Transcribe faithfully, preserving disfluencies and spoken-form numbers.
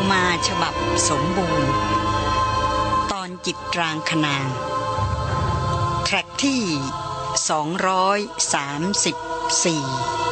มาฉบับสมบูรณ์ตอนจิตรางคนางแทร็กที่สองร้อยสามสิบสี่